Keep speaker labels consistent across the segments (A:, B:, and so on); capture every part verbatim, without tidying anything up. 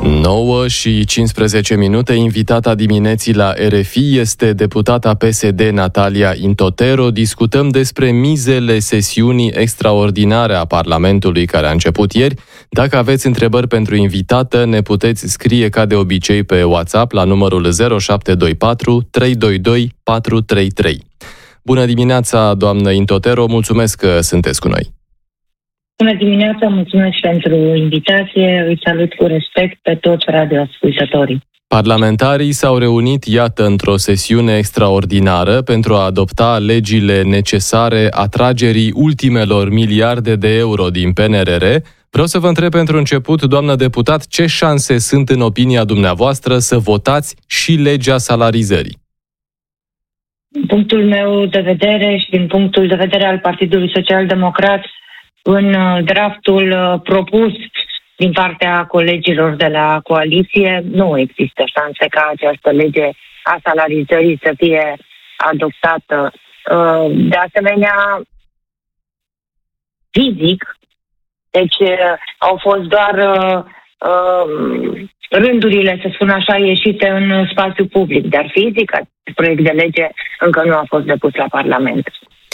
A: nouă și cincisprezece minute, invitata dimineții la R F I este deputata P S D Natalia Intotero. Discutăm despre mizele sesiunii extraordinare a Parlamentului care a început ieri. Dacă aveți întrebări pentru invitată, ne puteți scrie ca de obicei pe WhatsApp la numărul zero șapte doi patru trei doi doi patru trei trei. Bună dimineața, doamnă Intotero, mulțumesc că sunteți cu noi.
B: Bună dimineața, mulțumesc pentru invitație, îi salut cu respect pe toți radioascultătorii.
A: Parlamentarii s-au reunit, iată, într-o sesiune extraordinară pentru a adopta legile necesare atragerii ultimelor miliarde de euro din P N R R. Vreau să vă întreb pentru început, doamnă deputat, ce șanse sunt în opinia dumneavoastră să votați și legea salarizării?
B: Din punctul meu de vedere și din punctul de vedere al Partidului Social Democrat, în draftul propus din partea colegilor de la coaliție, nu există șanse ca această lege a salarizării să fie adoptată. De asemenea, fizic, deci au fost doar rândurile, să spun așa, ieșite în spațiu public, dar fizic acest proiect de lege încă nu a fost depus la Parlament.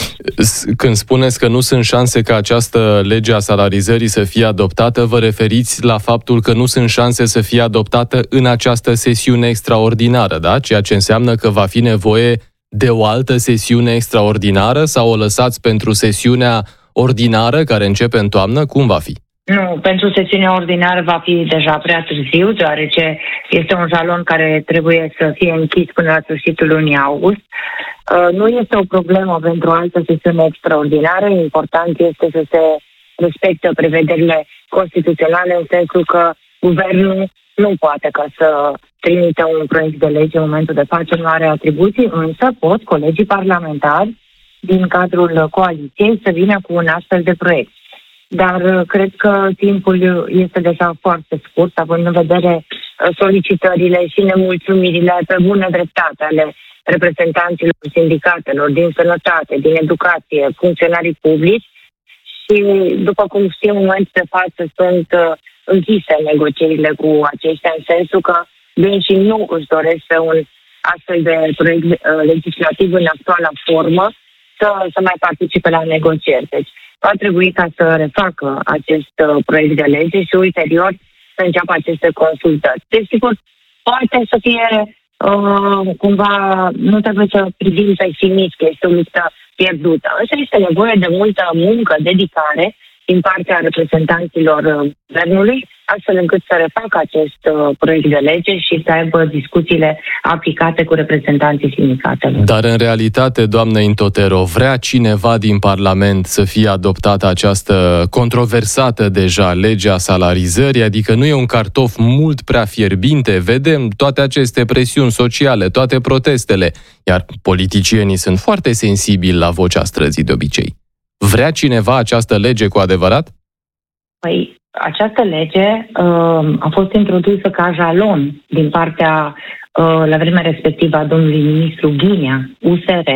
A: Când spuneți că nu sunt șanse ca această lege a salarizării să fie adoptată, vă referiți la faptul că nu sunt șanse să fie adoptată în această sesiune extraordinară, da? Ceea ce înseamnă că va fi nevoie de o altă sesiune extraordinară sau o lăsați pentru sesiunea ordinară care începe în toamnă? Cum va fi?
B: Nu, pentru sesiunea ordinară va fi deja prea târziu, deoarece este un jalon care trebuie să fie închis până la sfârșitul lunii august. Nu este o problemă pentru o altă sesiune extraordinară, important este să se respecte prevederile constituționale, în sensul că guvernul nu poate ca să trimită un proiect de lege în momentul de față, nu are atribuții, însă pot colegii parlamentari din cadrul coaliției să vină cu un astfel de proiect. Dar cred că timpul este deja foarte scurt, având în vedere solicitările și nemulțumirile pe bună dreptate ale reprezentanților sindicatelor din sănătate, din educație, funcționarii publici și, după cum știm, în momentul de față sunt închise negocierile cu aceștia, în sensul că dânsii nu își doresc pe un astfel de proiect legislativ în actuala formă să, să mai participe la negocieri. Deci va trebui ca să refacă acest proiect de lege și ulterior să înceapă aceste consultări. Deci, sigur, poate să fie uh, cumva, nu trebuie să privim pesimist că este o luptă pierdută, însă este nevoie de multă muncă, dedicare din partea reprezentanților guvernului, astfel încât să refacă acest uh, proiect de lege și să aibă discuțiile aplicate cu reprezentanții sindicatelor.
A: Dar în realitate, doamnă Intotero, vrea cineva din Parlament să fie adoptată această controversată deja legea salarizării, adică nu e un cartof mult prea fierbinte, vedem toate aceste presiuni sociale, toate protestele, iar politicienii sunt foarte sensibili la vocea străzii de obicei. Vrea cineva această lege cu adevărat?
B: Păi, această lege uh, a fost introdusă ca jalon din partea, uh, la vremea respectivă, a domnului ministru Ghinea, U S R,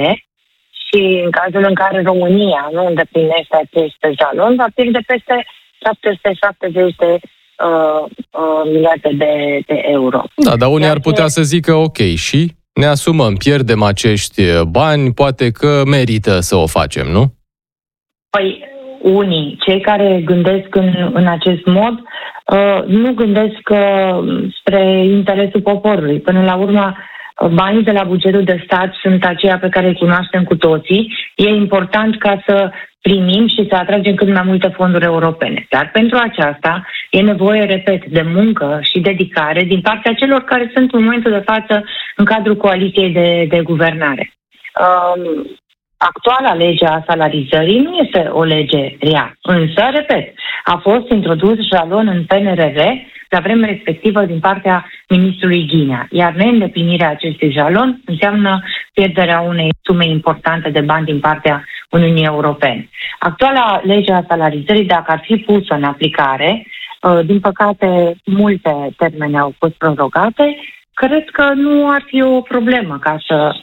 B: și în cazul în care România nu îndeplinește acest jalon, va pierde peste șapte sute șaptezeci de uh, uh, miliarde de, de euro.
A: Da, dar unii ar putea să zică, ok, și ne asumăm, pierdem acești bani, poate că merită să o facem, nu?
B: Păi, unii, cei care gândesc în, în acest mod, uh, nu gândesc uh, spre interesul poporului. Până la urmă, uh, banii de la bugetul de stat sunt aceia pe care îi cunoaștem cu toții. E important ca să primim și să atragem cât mai multe fonduri europene. Dar pentru aceasta e nevoie, repet, de muncă și dedicare din partea celor care sunt în momentul de față în cadrul coaliției de, de guvernare. Uh, Actuala lege a salarizării nu este o lege rea, însă, repet, a fost introdus jalon în P N R R la vremea respectivă din partea ministrului Ghinea, iar neîndeplinirea acestui jalon înseamnă pierderea unei sume importante de bani din partea Uniunii Europene. Actuala lege a salarizării, dacă ar fi pusă în aplicare, din păcate multe termene au fost prorogate, cred că nu ar fi o problemă ca să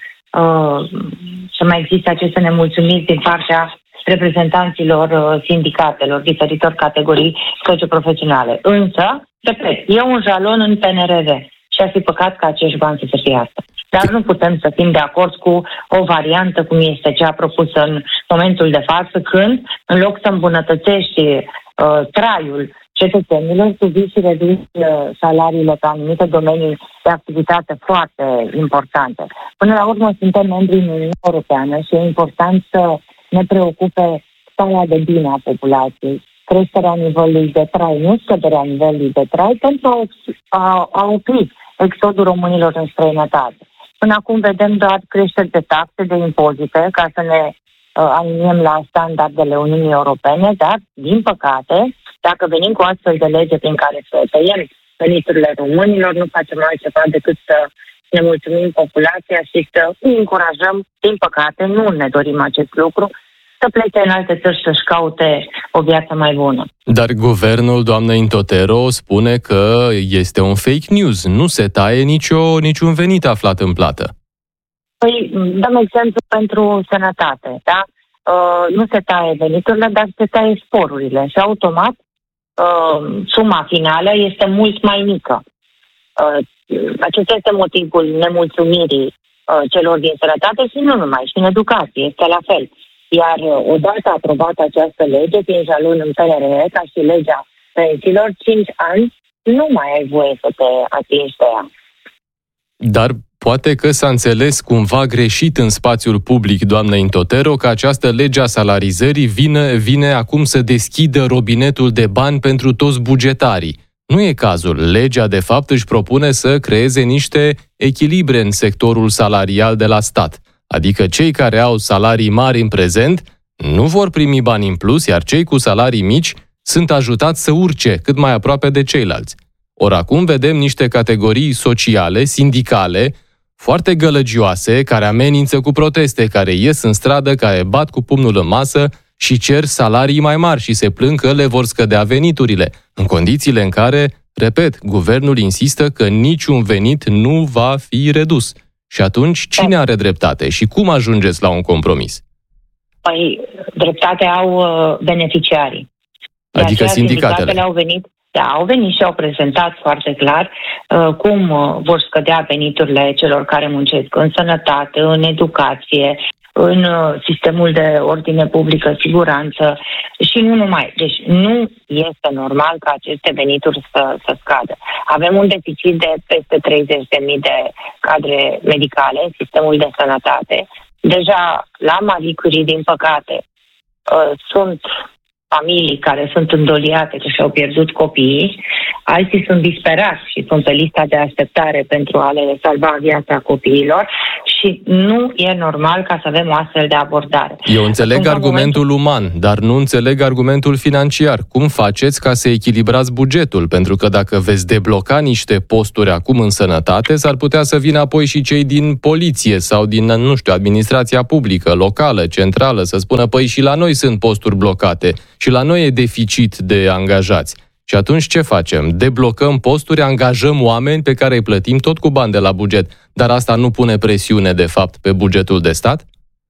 B: să mai există aceste nemulțumiri din partea reprezentanților sindicatelor, diferitor categorii socioprofesionale. Însă, repet, e un jalon în P N R R și ar fi păcat ca acești bani să se fie asta. Dar nu putem să fim de acord cu o variantă cum este cea propusă în momentul de față, când, în loc să îmbunătățești uh, traiul cetățenilor, tu vii și reduci uh, salariile pe anumite domenii de activitate foarte importante. Până la urmă, suntem membri în Uniunea Europeană și e important să ne preocupe starea de bine a populației, creșterea nivelului de trai, nu scăderea nivelului de trai, pentru a, a opri exodul românilor în străinătate. Până acum vedem doar creșteri de taxe, de impozite, ca să ne uh, aliniem la standardele Uniunii Europene, dar, din păcate, dacă venim cu astfel de lege prin care să tăiem veniturile românilor, nu facem altceva decât să ne mulțumim populația și să îi încurajăm, din păcate, nu ne dorim acest lucru, să plece în alte țări să-și caute o viață mai bună.
A: Dar guvernul, doamnă Intotero, spune că este un fake news. Nu se taie nicio, niciun venit aflat în plată.
B: Păi, dăm exemplu pentru sănătate, da? Uh, nu se taie veniturile, dar se taie sporurile și automat uh, suma finală este mult mai mică. Uh, acesta este motivul nemulțumirii uh, celor din sănătate și nu numai, și în educație, este la fel. Iar odată aprobată această lege, prin jalon în P N R R, ca și legea pensiilor, cinci ani, nu mai ai voie să te atingi de ea.
A: Dar poate că s-a înțeles cumva greșit în spațiul public, doamnă Intotero, că această lege a salarizării vine, vine acum să deschidă robinetul de bani pentru toți bugetarii. Nu e cazul. Legea, de fapt, își propune să creeze niște echilibre în sectorul salarial de la stat. Adică cei care au salarii mari în prezent nu vor primi bani în plus, iar cei cu salarii mici sunt ajutați să urce cât mai aproape de ceilalți. Ori acum vedem niște categorii sociale, sindicale, foarte gălăgioase, care amenință cu proteste, care ies în stradă, care bat cu pumnul în masă și cer salarii mai mari și se plâng că le vor scădea veniturile, în condițiile în care, repet, guvernul insistă că niciun venit nu va fi redus. Și atunci, cine are dreptate și cum ajungeți la un compromis?
B: Păi, dreptate au uh, beneficiarii.
A: Adică sindicatele.
B: Sindicatele au venit, da, au venit și au prezentat foarte clar uh, cum uh, vor scădea veniturile celor care muncesc în sănătate, în educație, în uh, sistemul de ordine publică, siguranță și nu numai. Deci nu este normal ca aceste venituri să, să scadă. Avem un deficit de peste treizeci de mii de cadre medicale în sistemul de sănătate. Deja la Marie Curie, din păcate, uh, sunt familii care sunt îndoliate că și-au pierdut copiii, alții sunt disperați și sunt pe lista de așteptare pentru a le salva viața copiilor și nu e normal ca să avem o astfel de abordare.
A: Eu înțeleg
B: Acum,
A: argumentul
B: momentul...
A: uman, dar nu înțeleg argumentul financiar. Cum faceți ca să echilibrați bugetul? Pentru că dacă veți debloca niște posturi acum în sănătate, s-ar putea să vină apoi și cei din poliție sau din, nu știu, administrația publică, locală, centrală, să spună, păi și la noi sunt posturi blocate și la noi e deficit de angajați. Și atunci ce facem? Deblocăm posturi, angajăm oameni pe care îi plătim tot cu bani de la buget, dar asta nu pune presiune, de fapt, pe bugetul de stat?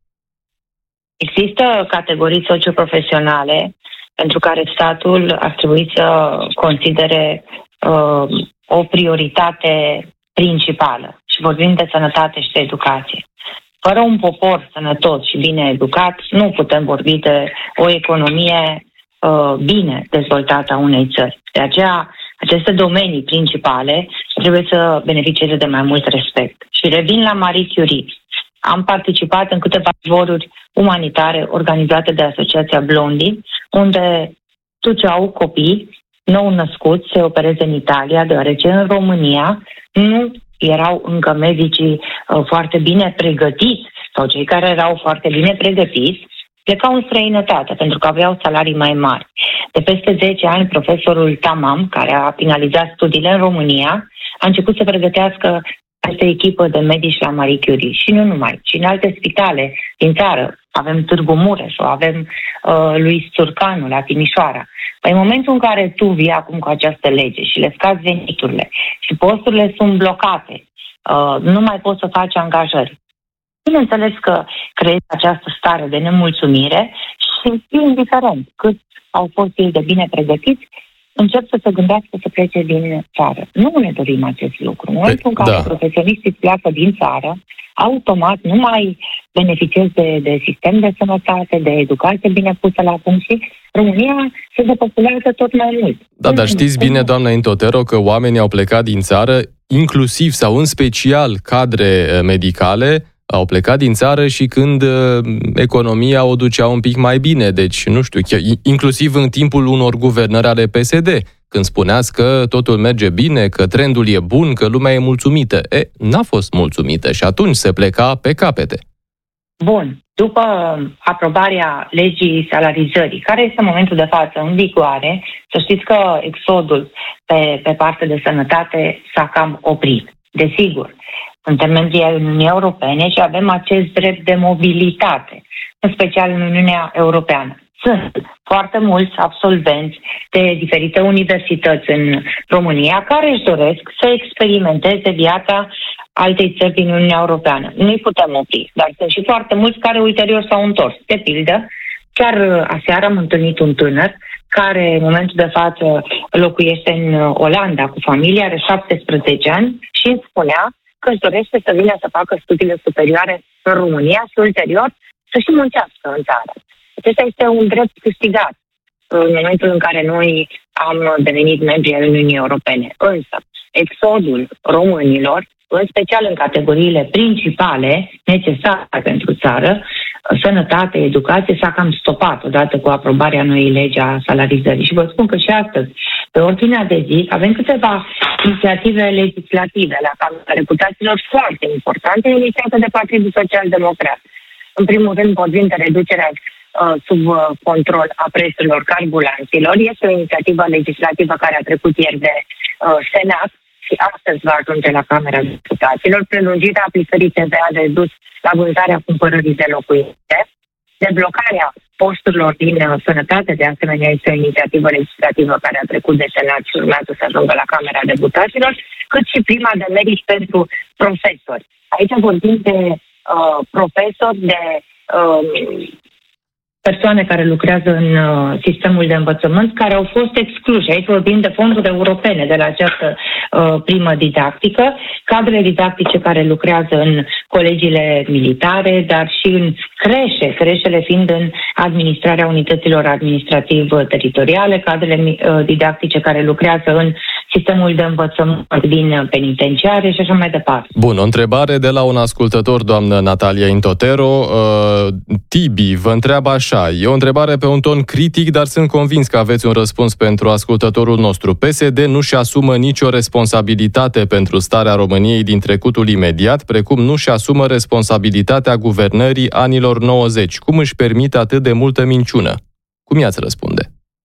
B: Există categorii socioprofesionale pentru care statul ar trebui să considere uh, o prioritate principală. Și vorbim de sănătate și de educație. Fără un popor sănătos și bine educat, nu putem vorbi de o economie uh, bine dezvoltată a unei țări. De aceea, aceste domenii principale trebuie să beneficieze de mai mult respect. Și revin la Marie Curie. Am participat în câteva zboruri umanitare organizate de Asociația Blondie, unde duceau copii nou născuți să opereze în Italia, deoarece în România nu erau încă medicii uh, foarte bine pregătiți, sau cei care erau foarte bine pregătiți, plecau în străinătate, pentru că aveau salarii mai mari. De peste zece ani, profesorul Tamam, care a finalizat studiile în România, a început să pregătească această echipă de medici la Marie Curie. Și nu numai, ci în alte spitale din țară. Avem Târgu Mureș, avem uh, Luis Țurcanu la Timișoara. Păi în momentul în care tu vii acum cu această lege și le scazi veniturile și posturile sunt blocate, uh, nu mai poți să faci angajări. Bineînțeles că creezi această stare de nemulțumire și, indiferent cât au fost ei de bine pregătiți, încep să se gândească să plece din țară. Nu ne dorim acest lucru. În momentul în care
A: da.
B: profesioniștii pleacă din țară, automat nu mai beneficiezi de, de sistem de sănătate, de educație bine pusă la punct și România se depopulează tot mai mult.
A: Da, dar știți bine, doamna Intotero, că oamenii au plecat din țară, inclusiv sau în special cadre medicale, au plecat din țară și când economia o ducea un pic mai bine. Deci, nu știu, chiar, inclusiv în timpul unor guvernări ale P S D, când spuneați că totul merge bine, că trendul e bun, că lumea e mulțumită. E, n-a fost mulțumită și atunci se pleca pe capete.
B: Bun. După aprobarea legii salarizării, care este în momentul de față în vigoare, să știți că exodul pe, pe partea de sănătate s-a cam oprit. Desigur, suntem membri ai Uniunii Europene și avem acest drept de mobilitate, în special în Uniunea Europeană. Sunt foarte mulți absolvenți de diferite universități în România care își doresc să experimenteze viața altei țări din Uniunea Europeană. Nu-i putem opri, dar sunt și foarte mulți care ulterior s-au întors. De pildă, chiar aseară am întâlnit un tânăr care în momentul de față locuiește în Olanda cu familia, are șaptesprezece ani și îmi spunea că își dorește să vină să facă studiile superioare în România și ulterior să și muncească în țară. Acesta este un drept câștigat în momentul în care noi am devenit membri ai Uniunii Europene. Însă, exodul românilor, în special în categoriile principale necesare pentru țară, sănătate, educație, s-a cam stopat odată cu aprobarea noii legi a salarizării. Și vă spun că și astăzi, pe ordinea de zi, avem câteva inițiative legislative la Camera Deputaților foarte importante, inițiate de Partidul Social Democrat. În primul rând, vorbim de reducerea uh, sub uh, control a prețurilor carburanților. Este o inițiativă legislativă care a trecut ieri de uh, Senat și astăzi va ajunge la Camera Deputaților. Prelungirea aplicării T V A redus la vânzarea cumpărării de locuințe. Deblocarea posturilor din uh, sănătate, de asemenea, este o inițiativă legislativă care a trecut de Senat și urmează să ajungă la Camera Deputaților, cât și prima de merit pentru profesori. Aici vorbim de uh, profesori, de uh, persoane care lucrează în uh, sistemul de învățământ, care au fost excluși. Aici vorbim de fonduri europene de la această uh, primă didactică, cadre didactice care lucrează în colegiile militare, dar și în creșe, creșele fiind în administrarea unităților administrativ-teritoriale, cadrele uh, didactice care lucrează în sistemul de învățământ din penitenciare și așa mai departe.
A: Bun, o întrebare de la un ascultător, doamnă Natalia Intotero. Uh, Tibi vă întreabă așa, e o întrebare pe un ton critic, dar sunt convins că aveți un răspuns pentru ascultătorul nostru. P S D nu-și asumă nicio responsabilitate pentru starea României din trecutul imediat, precum nu-și asumă responsabilitatea guvernării anilor nouăzeci. Cum își permite atât de multă minciună? Cum i-ați răspunde?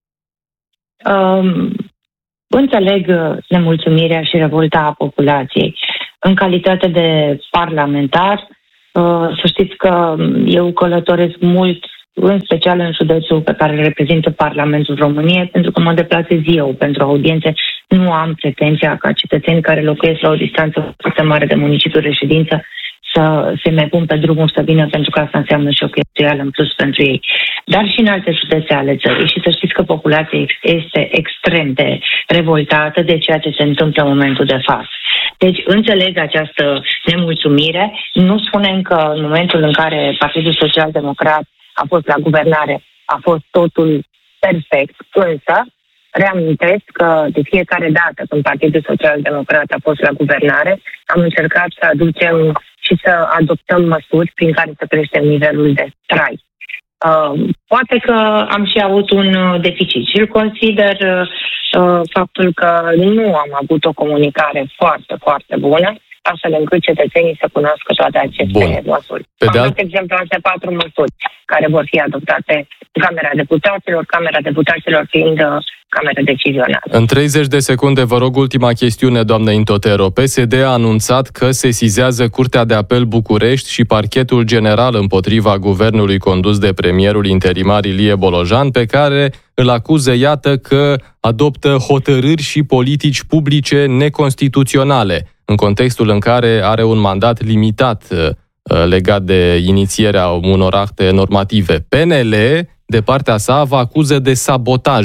B: Um... Înțeleg nemulțumirea și revolta a populației. În calitate de parlamentar, să știți că eu călătoresc mult, în special în județul pe care îl reprezintă Parlamentul României, pentru că mă deplasez eu pentru audiențe. Nu am pretenția ca cetățeni care locuiesc la o distanță foarte mare de municipiul reședință să se mai pun pe drumuri să vină, pentru că asta înseamnă și o cheltuială în plus pentru ei. Dar și în alte județe ale țării. Și să știți că populația este extrem de revoltată de ceea ce se întâmplă în momentul de față. Deci înțeleg această nemulțumire. Nu spunem că în momentul în care Partidul Social Democrat a fost la guvernare a fost totul perfect, însă reamintesc că de fiecare dată când Partidul Social Democrat a fost la guvernare, am încercat să aducem și să adoptăm măsuri prin care să creștem nivelul de trai. Uh, poate că am și avut un deficit și îl consider uh, faptul că nu am avut o comunicare foarte, foarte bună, astfel încât cetățenii să cunoască toate aceste Bun. măsuri. Pe am dat exemplu alte patru măsuri care vor fi adoptate în Camera Deputaților, Camera Deputaților fiind uh, Camera decizională.
A: În treizeci de secunde vă rog ultima chestiune, doamnă Intotero. P S D a anunțat că sesizează Curtea de Apel București și Parchetul General împotriva guvernului condus de premierul interimar Ilie Bolojan, pe care îl acuză, iată, că adoptă hotărâri și politici publice neconstituționale, în contextul în care are un mandat limitat legat de inițierea unor acte normative. P N L, de partea sa, vă acuză de sabotaj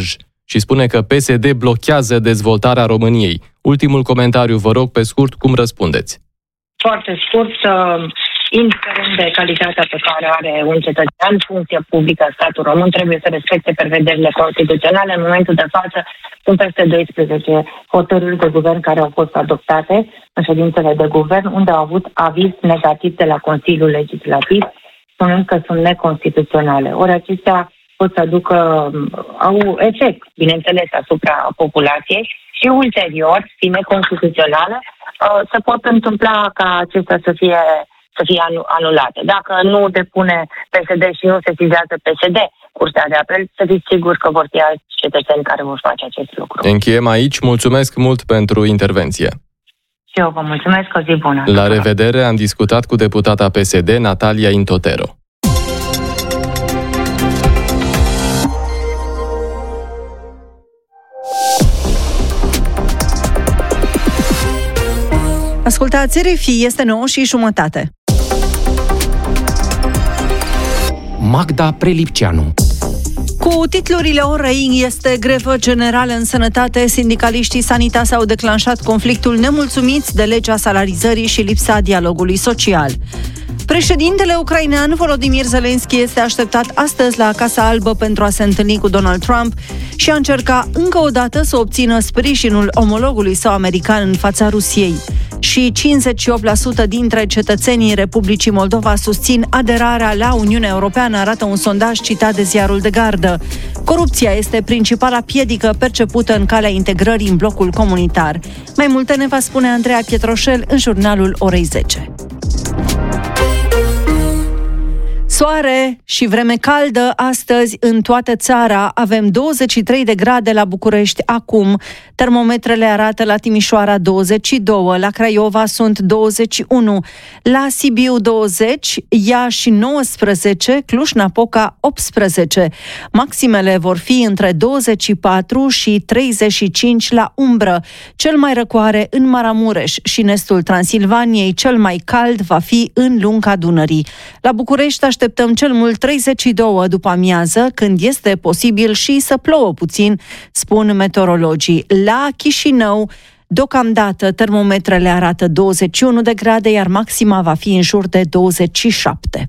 A: și spune că P S D blochează dezvoltarea României. Ultimul comentariu, vă rog, pe scurt, cum răspundeți?
B: Foarte scurt, indiferent de calitatea pe care are un cetățean, funcție publică a statul român trebuie să respecte prevederile constituționale. În momentul de față sunt peste doisprezece hotărâri de guvern care au fost adoptate în ședințele de guvern, unde au avut aviz negativ de la Consiliul Legislativ, spunând că sunt neconstituționale. Ori acestea pot să aducă, au efect, bineînțeles, asupra populației și ulterior, fiind neconstituționale, se pot întâmpla ca acestea să fie, să fie anulate. Dacă nu depune P S D și nu se sesizează P S D Curtea de Apel, să fiți siguri că vor fi alți cetățeni care vor face acest lucru.
A: Încheiem aici. Mulțumesc mult pentru intervenție.
B: Și eu vă mulțumesc, o zi bună.
A: La revedere, am discutat cu deputata P S D, Natalia Intotero.
C: Ascultați R F I, este nouă și jumătate.
D: Magda Prelipceanu.
C: Cu titlurile orei, este grevă generală în sănătate. Sindicaliștii Sanitas au declanșat conflictul nemulțumiți de legea salarizării și lipsa dialogului social. Președintele ucrainean Volodymyr Zelensky este așteptat astăzi la Casa Albă pentru a se întâlni cu Donald Trump și a încerca încă o dată să obțină sprijinul omologului său american în fața Rusiei. Și cincizeci și opt la sută dintre cetățenii Republicii Moldova susțin aderarea la Uniunea Europeană, arată un sondaj citat de Ziarul de Gardă. Corupția este principala piedică percepută în calea integrării în blocul comunitar. Mai multe ne va spune Andreea Pietroșel în jurnalul orei zece. Soare și vreme caldă astăzi în toată țara. Avem douăzeci și trei de grade la București acum. Termometrele arată la Timișoara douăzeci și doi, la Craiova sunt douăzeci și unu, la Sibiu douăzeci, Iași nouăsprezece, Cluj-Napoca optsprezece. Maximele vor fi între douăzeci și patru și treizeci și cinci la umbră. Cel mai răcoare în Maramureș și în estul Transilvaniei, cel mai cald va fi în lunga Dunării. La București așteptăm cel mult treizeci și doi după amiază, când este posibil și să plouă puțin, spun meteorologii. La Chișinău, deocamdată, termometrele arată douăzeci și unu de grade, iar maxima va fi în jur de douăzeci și șapte.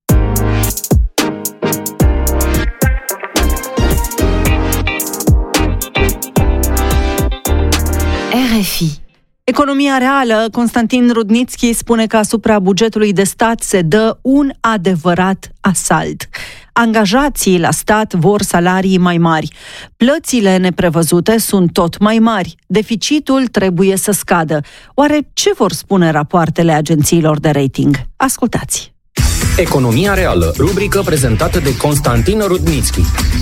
C: R F I. Economia reală, Constantin Rudnițchi spune că asupra bugetului de stat se dă un adevărat asalt. Angajații la stat vor salarii mai mari. Plățile neprevăzute sunt tot mai mari. Deficitul trebuie să scadă. Oare ce vor spune rapoartele agențiilor de rating? Ascultați!
D: Economia reală, rubrică prezentată de Constantin Rudnițchi.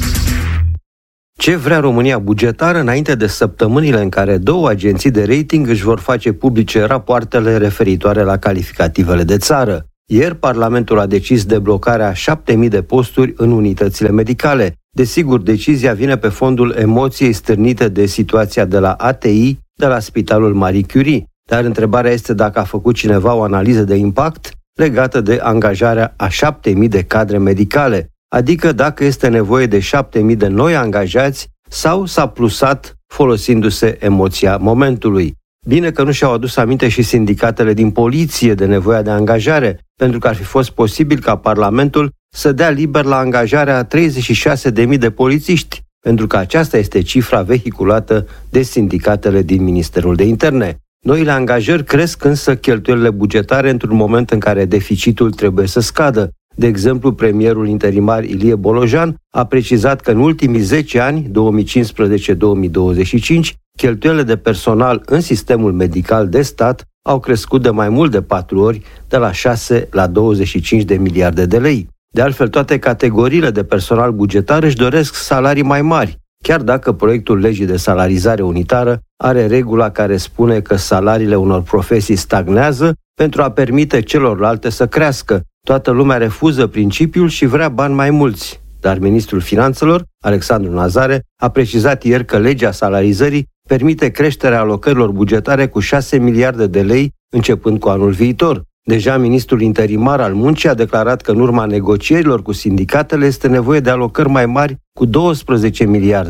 E: Ce vrea România bugetară înainte de săptămânile în care două agenții de rating își vor face publice rapoartele referitoare la calificativele de țară? Ieri, Parlamentul a decis deblocarea șapte mii de posturi în unitățile medicale. Desigur, decizia vine pe fondul emoției stârnite de situația de la A T I, de la Spitalul Marie Curie. Dar întrebarea este dacă a făcut cineva o analiză de impact legată de angajarea a șapte mii de cadre medicale, adică dacă este nevoie de șapte mii de noi angajați sau s-a plusat folosindu-se emoția momentului. Bine că nu și-au adus aminte și sindicatele din poliție de nevoia de angajare, pentru că ar fi fost posibil ca Parlamentul să dea liber la angajarea a treizeci și șase de mii de polițiști, pentru că aceasta este cifra vehiculată de sindicatele din Ministerul de Interne. Noile angajări cresc însă cheltuielile bugetare într-un moment în care deficitul trebuie să scadă. De exemplu, premierul interimar Ilie Bolojan a precizat că în ultimii zece ani, două mii cincisprezece - două mii douăzeci și cinci, cheltuielile de personal în sistemul medical de stat au crescut de mai mult de patru ori, de la șase la douăzeci și cinci de miliarde de lei. De altfel, toate categoriile de personal bugetar își doresc salarii mai mari, chiar dacă proiectul legii de salarizare unitară are regula care spune că salariile unor profesii stagnează pentru a permite celorlalte să crească. Toată lumea refuză principiul și vrea bani mai mulți. Dar ministrul finanțelor, Alexandru Nazare, a precizat ieri că legea salarizării permite creșterea alocărilor bugetare cu șase miliarde de lei începând cu anul viitor. Deja ministrul interimar al muncii a declarat că în urma negocierilor cu sindicatele este nevoie de alocări mai mari cu douăsprezece miliarde.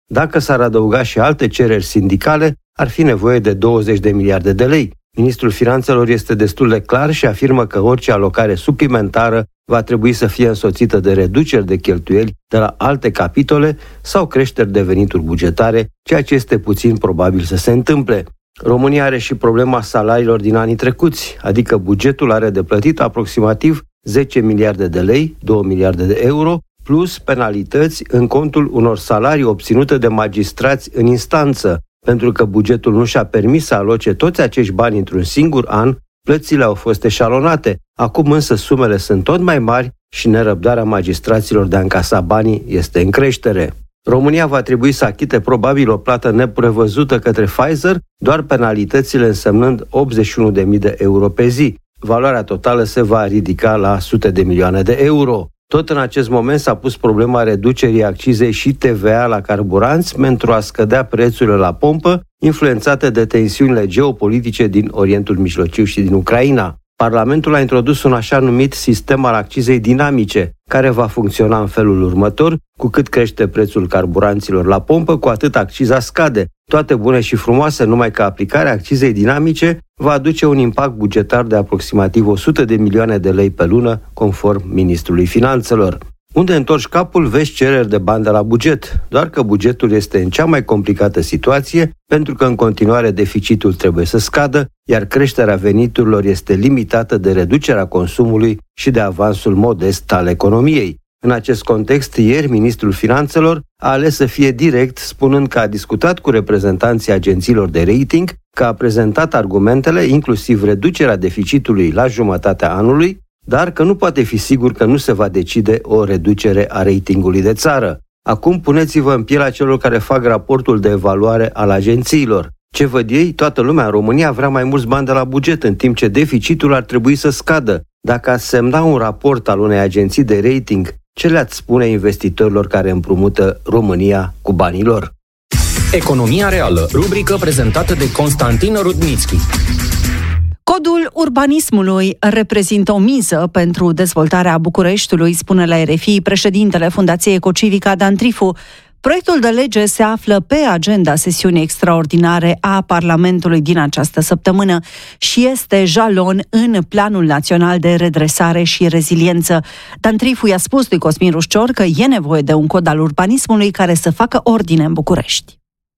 E: Dacă s-ar adăuga și alte cereri sindicale, ar fi nevoie de douăzeci de miliarde de lei. Ministrul Finanțelor este destul de clar și afirmă că orice alocare suplimentară va trebui să fie însoțită de reduceri de cheltuieli de la alte capitole sau creșteri de venituri bugetare, ceea ce este puțin probabil să se întâmple. România are și problema salariilor din anii trecuți, adică bugetul are de plătit aproximativ zece miliarde de lei, două miliarde de euro, plus penalități în contul unor salarii obținute de magistrați în instanță, pentru că bugetul nu și-a permis să aloce toți acești bani într-un singur an, plățile au fost eșalonate. Acum însă sumele sunt tot mai mari și nerăbdarea magistraților de a încasa banii este în creștere. România va trebui să achite probabil o plată neprevăzută către Pfizer, doar penalitățile însemnând optzeci și unu de mii de euro pe zi. Valoarea totală se va ridica la sute de milioane de euro. Tot în acest moment s-a pus problema reducerii accizei și T V A la carburanți pentru a scădea prețurile la pompă, influențate de tensiunile geopolitice din Orientul Mijlociu și din Ucraina. Parlamentul a introdus un așa numit sistem al accizei dinamice, care va funcționa în felul următor: cu cât crește prețul carburanților la pompă, cu atât acciza scade. Toate bune și frumoase, numai că aplicarea accizei dinamice va aduce un impact bugetar de aproximativ o sută de milioane de lei pe lună, conform Ministrului Finanțelor. Unde întorci capul, vezi cereri de bani de la buget, doar că bugetul este în cea mai complicată situație, pentru că în continuare deficitul trebuie să scadă, iar creșterea veniturilor este limitată de reducerea consumului și de avansul modest al economiei. În acest context, ieri, Ministrul Finanțelor a ales să fie direct, spunând că a discutat cu reprezentanții agențiilor de rating, că a prezentat argumentele, inclusiv reducerea deficitului la jumătatea anului, dar că nu poate fi sigur că nu se va decide o reducere a ratingului de țară. Acum puneți-vă în pielea celor care fac raportul de evaluare al agențiilor. Ce văd ei? Toată lumea în România vrea mai mulți bani de la buget, în timp ce deficitul ar trebui să scadă. Dacă ați semna un raport al unei agenții de rating, ce le-ați spune investitorilor care împrumută România cu banii lor?
D: Economia reală, rubrică prezentată de Constantin Rudnițchi.
C: Codul urbanismului reprezintă o miză pentru dezvoltarea Bucureștiului, spune la R F I președintele Fundației Ecocivica Dan Trifu. Proiectul de lege se află pe agenda sesiunii extraordinare a Parlamentului din această săptămână și este jalon în Planul Național de Redresare și Reziliență. Dan Trifu i-a spus lui Cosmin Rușcior că e nevoie de un cod al urbanismului care să facă ordine în București.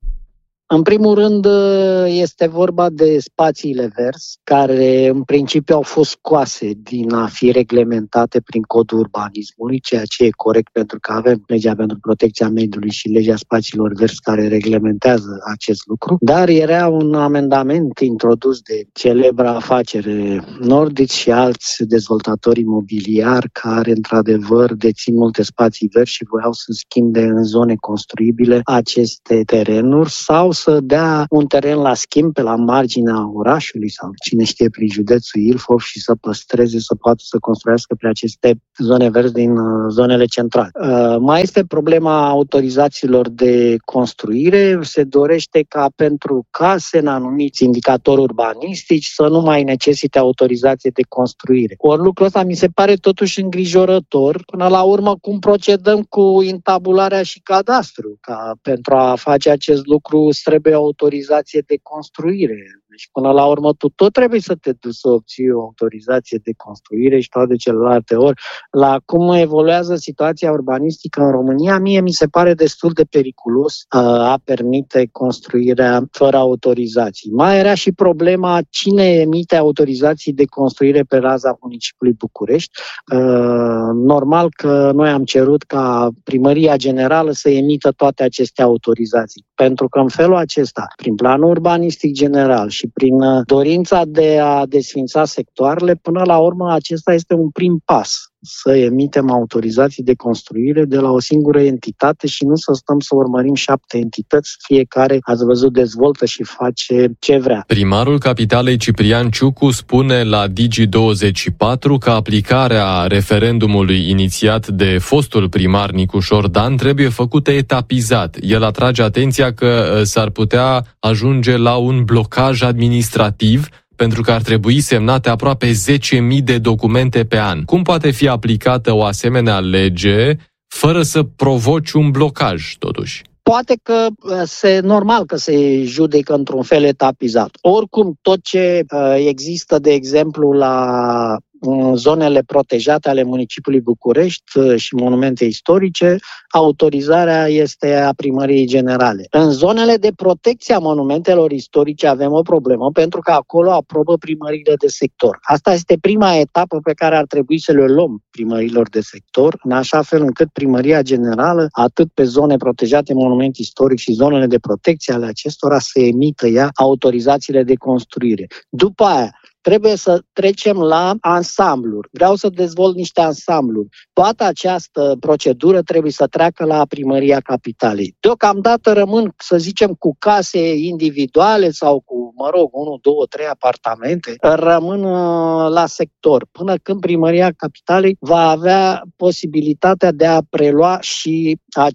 F: În primul rând, este vorba de spațiile verzi, care în principiu au fost scoase din a fi reglementate prin codul urbanismului, ceea ce e corect pentru că avem legea pentru protecția mediului și legea spațiilor verzi care reglementează acest lucru. Dar era un amendament introdus de celebra afacere Nordic și alți dezvoltatori imobiliari care într-adevăr dețin multe spații verzi și voiau să schimbe în zone construibile aceste terenuri sau să dea un teren la schimb pe la marginea orașului sau cine știe prin județul Ilfov și să păstreze, să poată să construiască pe aceste zone verzi din zonele centrale. Uh, mai este problema autorizațiilor de construire. Se dorește ca pentru case în anumiți indicatori urbanistici să nu mai necesite autorizație de construire. Ori lucrul ăsta mi se pare totuși îngrijorător. Până la urmă, cum procedăm cu intabularea și cadastru? Ca pentru a face acest lucru trebuie autorizație de construire. Deci până la urmă tu tot trebuie să te duci să obții o autorizație de construire și toate celelalte. Ori la cum evoluează situația urbanistică în România, mie mi se pare destul de periculos uh, a permite construirea fără autorizații. Mai era și problema cine emite autorizații de construire pe raza municipiului București. Uh, normal că noi am cerut ca Primăria Generală să emită toate aceste autorizații. Pentru că în felul acesta, prin planul urbanistic general și prin dorința de a desfința sectoarele, până la urmă acesta este un prim pas. Să emitem autorizații de construire de la o singură entitate și nu să stăm să urmărim șapte entități, fiecare, ați văzut, dezvoltă și face ce vrea.
A: Primarul Capitalei Ciprian Ciucu spune la Digi douăzeci și patru că aplicarea referendumului inițiat de fostul primar Nicușor Dan trebuie făcută etapizat. El atrage atenția că s-ar putea ajunge la un blocaj administrativ pentru că ar trebui semnate aproape zece mii de documente pe an. Cum poate fi aplicată o asemenea lege fără să provoci un blocaj, totuși?
F: poate că se normal că se judecă într-un fel etapizat. Oricum, tot ce există, de exemplu, la zonele protejate ale municipiului București și monumente istorice, autorizarea este a Primăriei Generale. În zonele de protecție a monumentelor istorice avem o problemă, pentru că acolo aprobă primăriile de sector. Asta este prima etapă pe care ar trebui să le luăm primărilor de sector, în așa fel încât Primăria Generală, atât pe zone protejate, monument istoric și zonele de protecție ale acestora, să emită ea autorizațiile de construire. După aia, trebuie să trecem la ansambluri. Vreau să dezvolt niște ansambluri. Toată această procedură trebuie să treacă la Primăria Capitalei. Deocamdată rămân, să zicem, cu case individuale sau cu, mă rog, unu, două, trei apartamente, rămân la sector, până când Primăria Capitalei va avea posibilitatea de a prelua și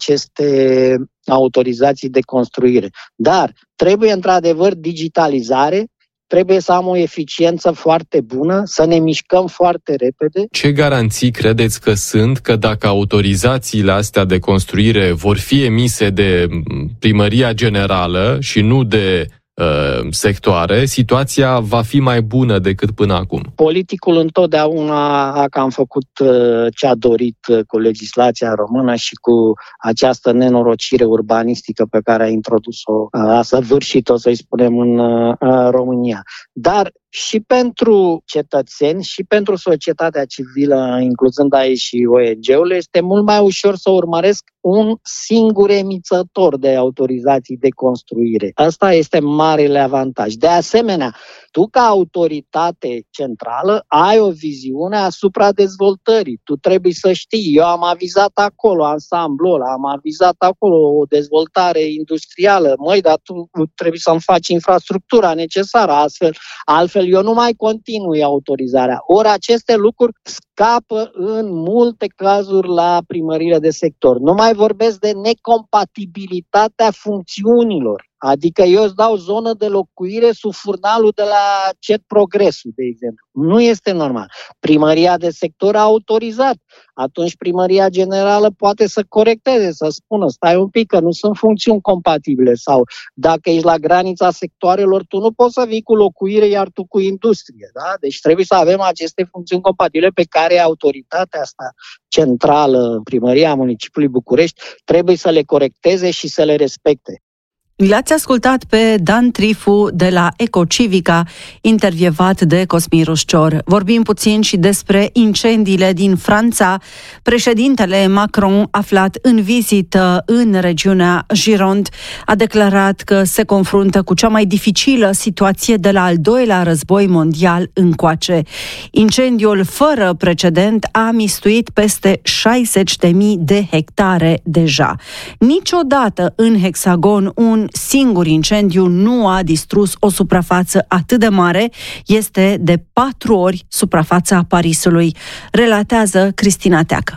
F: aceste autorizații de construire. Dar trebuie, într-adevăr, digitalizare. Trebuie să am o eficiență foarte bună, să ne mișcăm foarte repede.
A: Ce garanții credeți că sunt că dacă autorizațiile astea de construire vor fi emise de Primăria Generală și nu de uh, sectoare, situația va fi mai bună decât până acum?
F: Politicul întotdeauna a cam făcut uh, ce a dorit cu legislația română și cu această nenorocire urbanistică pe care a introdus-o, uh, a săvârșit-o, să-i spunem, în uh, România. Dar și pentru cetățeni și pentru societatea civilă, incluzând aici și O N G-urile, este mult mai ușor să urmăresc un singur emițător de autorizații de construire. Asta este marele avantaj. De asemenea, tu ca autoritate centrală ai o viziune asupra dezvoltării. Tu trebuie să știi, eu am avizat acolo ansamblul ăla, am avizat acolo o dezvoltare industrială, măi, dar tu trebuie să-mi faci infrastructura necesară, astfel, altfel eu nu mai continui autorizarea. Ori aceste lucruri scapă în multe cazuri la primările de sector. Nu mai vorbesc de necompatibilitatea funcțiunilor. Adică eu îți dau zonă de locuire sub furnalul de la C E T Progresul, de exemplu. Nu este normal. Primăria de sector a autorizat. Atunci Primăria Generală poate să corecteze, să spună, stai un pic că nu sunt funcțiuni compatibile. Sau dacă ești la granița sectoarelor, tu nu poți să vii cu locuire, iar tu cu industrie. Da? Deci trebuie să avem aceste funcțiuni compatibile pe care autoritatea asta centrală, Primăria Municipiului București, trebuie să le corecteze și să le respecte.
C: L-ați ascultat pe Dan Trifu de la Ecocivica, intervievat de Cosmin Ruscior. Vorbim puțin și despre incendiile din Franța. Președintele Macron, aflat în vizită în regiunea Gironde, a declarat că se confruntă cu cea mai dificilă situație de la al doilea război mondial încoace. Incendiul fără precedent a mistuit peste șaizeci de mii de hectare deja. Niciodată în hexagon un singur incendiu nu a distrus o suprafață atât de mare, este de patru ori suprafața Parisului, relatează Cristina Teacă.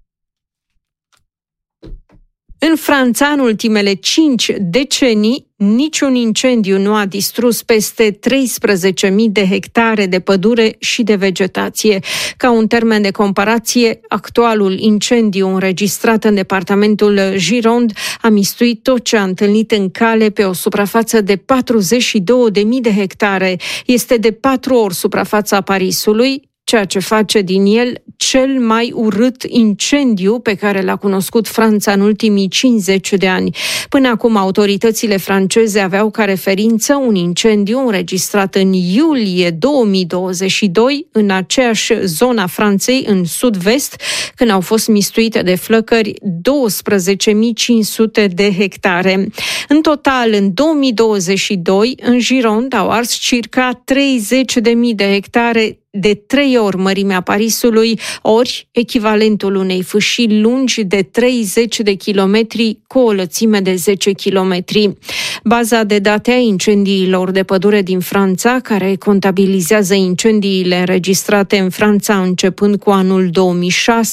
G: În Franța, în ultimele cinci decenii, niciun incendiu nu a distrus peste treisprezece mii de hectare de pădure și de vegetație. Ca un termen de comparație, actualul incendiu înregistrat în departamentul Gironde a mistuit tot ce a întâlnit în cale pe o suprafață de patruzeci și două de mii de hectare. Este de patru ori suprafața Parisului, ceea ce face din el cel mai urât incendiu pe care l-a cunoscut Franța în ultimii cincizeci de ani. Până acum, autoritățile franceze aveau ca referință un incendiu înregistrat în iulie două mii douăzeci și doi în aceeași zonă a Franței, în sud-vest, când au fost mistuite de flăcări douăsprezece mii cinci sute de hectare. În total, în două mii douăzeci și doi, în Gironde au ars circa treizeci de mii de hectare, de trei ori mărimea Parisului, ori echivalentul unei fâșii lungi de treizeci de kilometri cu o lățime de zece kilometri. Baza de date a incendiilor de pădure din Franța, care contabilizează incendiile înregistrate în Franța începând cu anul două mii șase,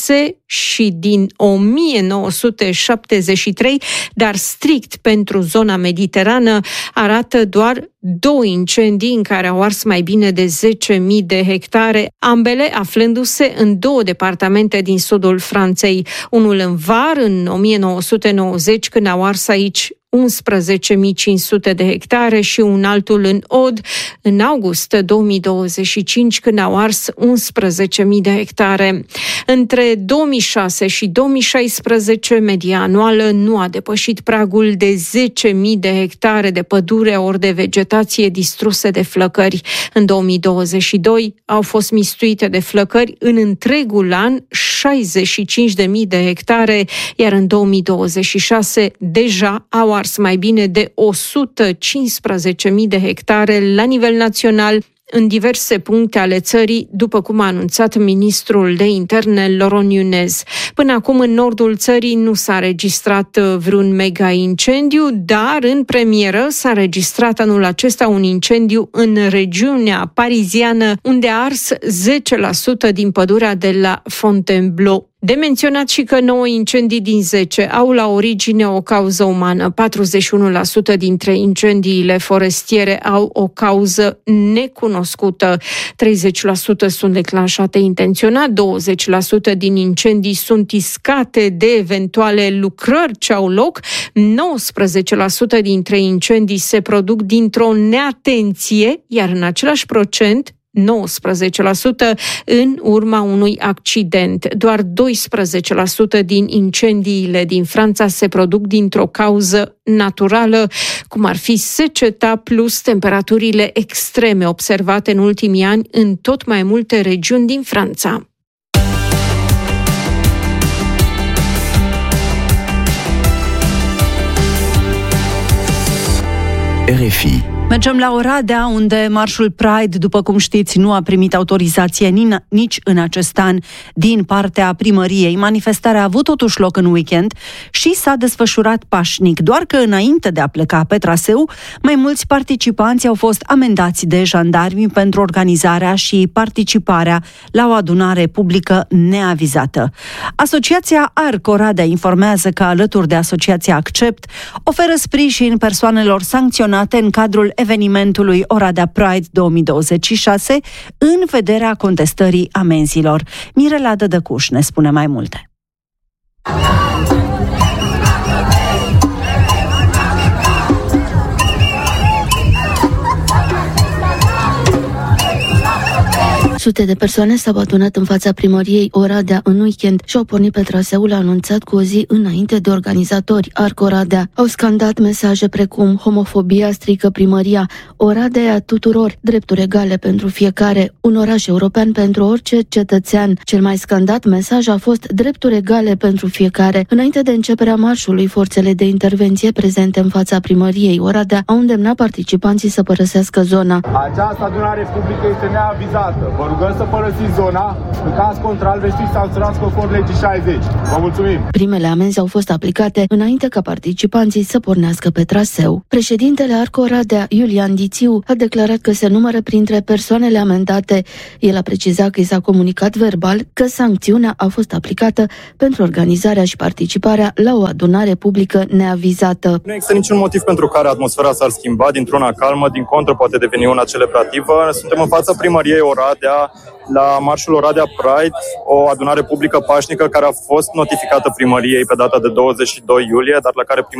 G: și din o mie nouă sute șaptezeci și trei, dar strict pentru zona mediterană, arată doar două incendii în care au ars mai bine de zece mii de hectare, ambele aflându-se în două departamente din sudul Franței. Unul în Var, în o mie nouă sute nouăzeci, când au ars aici unsprezece mii cinci sute de hectare, și un altul în Od, în august două mii douăzeci și cinci, când au ars unsprezece mii de hectare. Între două mii șase și două mii șaisprezece, media anuală nu a depășit pragul de zece mii de hectare de pădure ori de vegetație distruse de flăcări. În două mii douăzeci și doi au fost mistuite de flăcări în întregul an șaizeci și cinci de mii de hectare, iar în două mii douăzeci și șase deja au ars mai bine de o sută cincisprezece mii de hectare la nivel național în diverse puncte ale țării, după cum a anunțat ministrul de interne Laurent Nunez. Până acum în nordul țării nu s-a registrat vreun mega incendiu, dar în premieră s-a registrat anul acesta un incendiu în regiunea pariziană, unde a ars zece la sută din pădurea de la Fontainebleau. De menționat și că nouă incendii din zece au la origine o cauză umană. patruzeci și unu la sută dintre incendiile forestiere au o cauză necunoscută. treizeci la sută sunt declanșate intenționat, douăzeci la sută din incendii sunt iscate de eventuale lucrări ce au loc, nouăsprezece la sută dintre incendii se produc dintr-o neatenție, iar în același procent, nouăsprezece la sută în urma unui accident. Doar doisprezece la sută din incendiile din Franța se produc dintr-o cauză naturală, cum ar fi seceta plus temperaturile extreme observate în ultimii ani în tot mai multe regiuni din Franța.
C: R F I. Mergem la Oradea, unde marșul Pride, după cum știți, nu a primit autorizație nici în acest an din partea primăriei. Manifestarea a avut totuși loc în weekend și s-a desfășurat pașnic, doar că înainte de a pleca pe traseu, mai mulți participanți au fost amendați de jandarmi pentru organizarea și participarea la o adunare publică neavizată. Asociația Arc Oradea informează că, alături de Asociația Accept, oferă sprijin persoanelor sancționate în cadrul evenimentului Oradea Pride două mii douăzeci și șase în vederea contestării amenzilor. Mirela Dădăcuș ne spune mai multe.
H: Sute de persoane s-au adunat în fața primăriei Oradea în weekend și au pornit pe traseul anunțat cu o zi înainte de organizatori. Arc Oradea au scandat mesaje precum: homofobia strică primăria, Oradea e a tuturor, drepturi egale pentru fiecare, un oraș european pentru orice cetățean. Cel mai scandat mesaj a fost drepturi egale pentru fiecare. Înainte de începerea marșului, forțele de intervenție prezente în fața primăriei Oradea au îndemnat participanții să părăsească zona.
I: Această adunare publică este neavizată. Vă rugăm să părăsiți zona. În caz contrar veți fi sancționați conform legii șaizeci. Vă mulțumim!
H: Primele amenzi au fost aplicate înainte ca participanții să pornească pe traseu. Președintele Arc Oradea, Iulian Dițiu, a declarat că se numără printre persoanele amendate. El a precizat că i s-a comunicat verbal că sancțiunea a fost aplicată pentru organizarea și participarea la o adunare publică neavizată.
J: Nu există niciun motiv pentru care atmosfera s-ar schimba dintr-una calmă, din contră poate deveni una celebrativă. Suntem în fața primăriei Oradea, la marșul Oradea Pride, o adunare publică pașnică care a fost notificată primăriei pe data de douăzeci și doi iulie, dar la care